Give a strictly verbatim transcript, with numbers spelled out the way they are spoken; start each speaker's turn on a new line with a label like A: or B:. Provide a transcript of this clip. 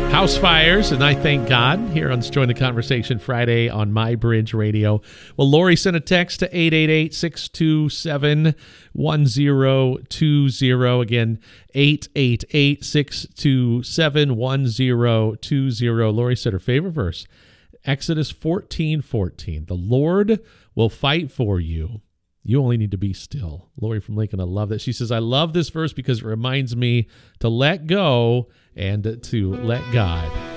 A: House fires, and I thank God here on Join the Conversation Friday on My Bridge Radio. Well, Lori sent a text to eight eight eight, six two seven, one zero two zero. Again, eight eight eight, six two seven, one zero two zero. Lori said her favorite verse, Exodus fourteen fourteen. The Lord will fight for you. You only need to be still. Lori from Lincoln, I love that. She says, I love this verse because it reminds me to let go and to let God.